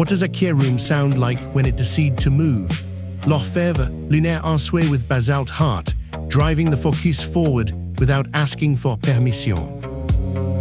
What does a Kierum sound like when it decides to move? L'Orfèvre lunaire en sway with basalt heart, driving the focus forward without asking for permission.